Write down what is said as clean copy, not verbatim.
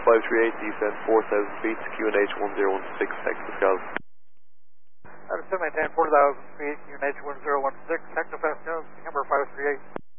538, descend 4,000 feet, QNH 1016, hectopascals. Understood, maintain 4,000 feet, QNH 1016, hectopascals, number 538.